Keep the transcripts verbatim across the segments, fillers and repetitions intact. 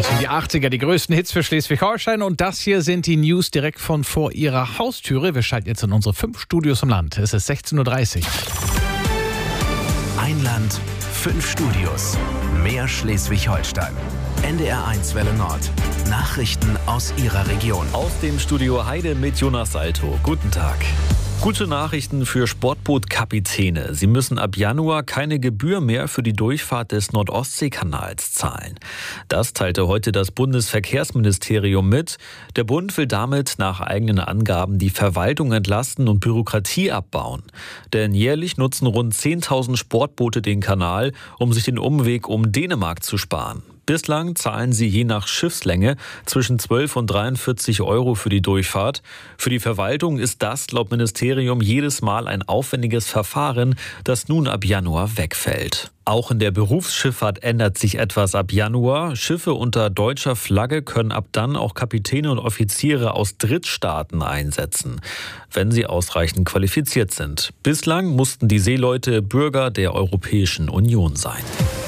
Das sind die achtziger, die größten Hits für Schleswig-Holstein. Und das hier sind die News direkt von vor Ihrer Haustüre. Wir schalten jetzt in unsere fünf Studios im Land. Es ist sechzehn Uhr dreißig. Ein Land, fünf Studios. Mehr Schleswig-Holstein. N D R eins Welle Nord. Nachrichten aus Ihrer Region. Aus dem Studio Heide mit Jonas Salto. Guten Tag. Gute Nachrichten für Sportbootkapitäne. Sie müssen ab Januar keine Gebühr mehr für die Durchfahrt des Nordostseekanals zahlen. Das teilte heute das Bundesverkehrsministerium mit. Der Bund will damit nach eigenen Angaben die Verwaltung entlasten und Bürokratie abbauen. Denn jährlich nutzen rund zehntausend Sportboote den Kanal, um sich den Umweg um Dänemark zu sparen. Bislang zahlen sie je nach Schiffslänge zwischen zwölf und dreiundvierzig Euro für die Durchfahrt. Für die Verwaltung ist das laut Ministerium jedes Mal ein aufwendiges Verfahren, das nun ab Januar wegfällt. Auch in der Berufsschifffahrt ändert sich etwas ab Januar. Schiffe unter deutscher Flagge können ab dann auch Kapitäne und Offiziere aus Drittstaaten einsetzen, wenn sie ausreichend qualifiziert sind. Bislang mussten die Seeleute Bürger der Europäischen Union sein.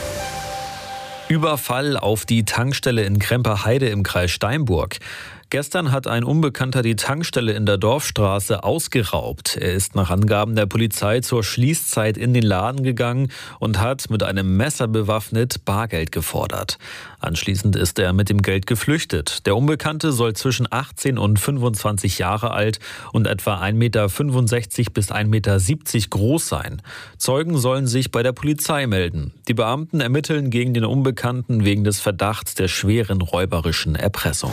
Überfall auf die Tankstelle in Kremper-Heide im Kreis Steinburg. Gestern hat ein Unbekannter die Tankstelle in der Dorfstraße ausgeraubt. Er ist nach Angaben der Polizei zur Schließzeit in den Laden gegangen und hat mit einem Messer bewaffnet Bargeld gefordert. Anschließend ist er mit dem Geld geflüchtet. Der Unbekannte soll zwischen achtzehn und fünfundzwanzig Jahre alt und etwa ein Meter fünfundsechzig bis ein Meter siebzig groß sein. Zeugen sollen sich bei der Polizei melden. Die Beamten ermitteln gegen den Unbekannten wegen des Verdachts der schweren räuberischen Erpressung.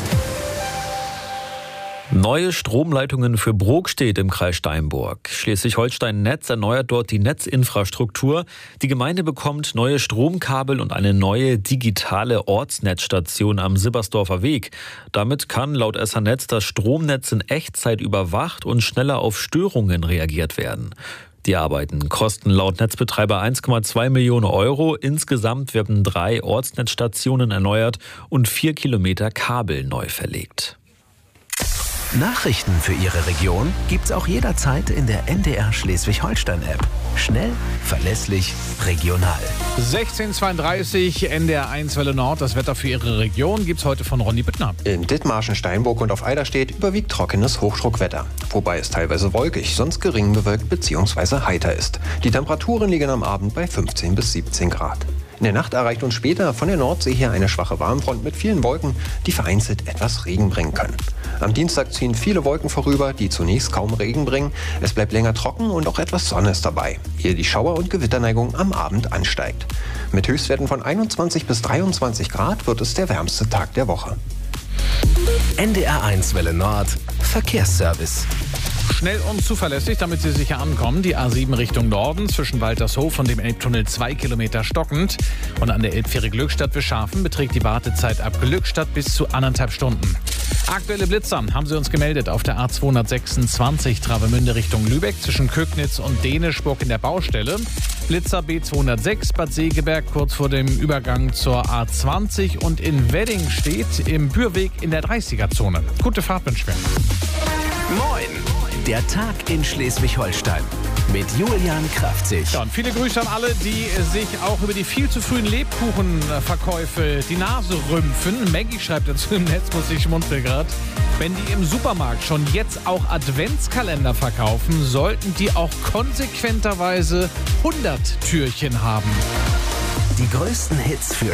Neue Stromleitungen für Brokstedt im Kreis Steinburg. Schleswig-Holstein Netz erneuert dort die Netzinfrastruktur. Die Gemeinde bekommt neue Stromkabel und eine neue digitale Ortsnetzstation am Sibbersdorfer Weg. Damit kann laut S H Netz das Stromnetz in Echtzeit überwacht und schneller auf Störungen reagiert werden. Die Arbeiten kosten laut Netzbetreiber eins Komma zwei Millionen Euro. Insgesamt werden drei Ortsnetzstationen erneuert und vier Kilometer Kabel neu verlegt. Nachrichten für Ihre Region gibt's auch jederzeit in der N D R Schleswig-Holstein-App. Schnell, verlässlich, regional. sechzehn Uhr zweiunddreißig, N D R eins Welle Nord. Das Wetter für Ihre Region gibt's heute von Ronny Büttner. In Dithmarschen, Steinburg und auf Eiderstedt überwiegt trockenes Hochdruckwetter. Wobei es teilweise wolkig, sonst gering bewölkt bzw. heiter ist. Die Temperaturen liegen am Abend bei fünfzehn bis siebzehn Grad. In der Nacht erreicht uns später von der Nordsee her eine schwache Warmfront mit vielen Wolken, die vereinzelt etwas Regen bringen können. Am Dienstag ziehen viele Wolken vorüber, die zunächst kaum Regen bringen. Es bleibt länger trocken und auch etwas Sonne ist dabei, ehe die Schauer- und Gewitterneigung am Abend ansteigt. Mit Höchstwerten von einundzwanzig bis dreiundzwanzig Grad wird es der wärmste Tag der Woche. N D R eins Welle Nord, Verkehrsservice. Schnell und zuverlässig, damit Sie sicher ankommen. Die A sieben Richtung Norden zwischen Waltershof und dem Elbtunnel zwei Kilometer stockend. Und an der Elbfähre Glückstadt-Wischafen beträgt die Wartezeit ab Glückstadt bis zu anderthalb Stunden. Aktuelle Blitzer haben Sie uns gemeldet auf der A zweihundertsechsundzwanzig Travemünde Richtung Lübeck zwischen Kögnitz und Dänischburg in der Baustelle. Blitzer B zweihundertsechs Bad Segeberg kurz vor dem Übergang zur A zwanzig und in Wedding steht im Bürweg in der dreißiger-Zone. Gute Fahrt wünschen wir. Moin! Der Tag in Schleswig-Holstein mit Julian Kraftzig. Ja, und viele Grüße an alle, die sich auch über die viel zu frühen Lebkuchenverkäufe die Nase rümpfen. Maggie schreibt dazu im Netz, muss ich schmunzeln gerade. Wenn die im Supermarkt schon jetzt auch Adventskalender verkaufen, sollten die auch konsequenterweise hundert Türchen haben. Die größten Hits für